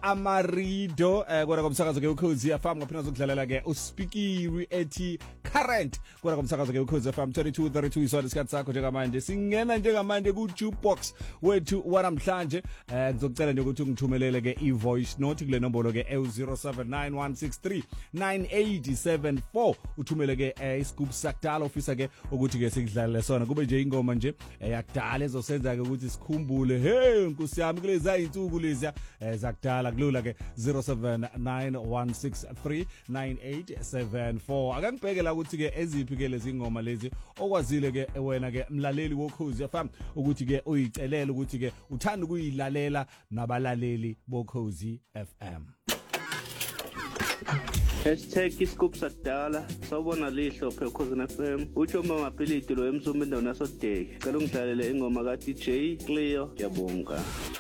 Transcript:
Amarido kodwa komsakazo ke ukhozi FM ngaphina zokudlalela ke uSpeakiwe ethi current kodwa komsakazo ke ukhozi FM 2232 isona isikhathi sakho njengamanje singena njengamanje ku jukebox wethu wanamhlanje ngizokucela nje ukuthi ungithumelele ke i-voice note kule nombolo ke 0791639874 uthumele ke iscoop sakudala ofisa ke ukuthi ke sikudlalele sona kube nje ingoma nje yakudala ezosenza ke ukuthi sikhumbule hey nkosi yami kulezi ayinsuku lezi zakudala kulula ke 0791639874 akangibheke la ukuthi ke eziphi ke lezi ngoma lezi okwazile ke wena ke mlaleli wokhozi FM ukuthi ke uyicelela ukuthi ke uthanda ukuyilalela nabalaleli bokhozi FM #iscoop sakudala sawubona lihlophe Khosi FM utsho mama Philip lo emsumbe ndawo nasodeke ngalo ngidlalele ingoma ka DJ Cleo yabonga